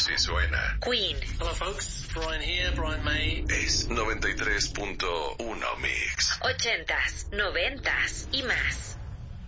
Así suena. Queen. Hello folks, Brian here, Brian May. Es 93.1 Mix. 80s, 90s y más.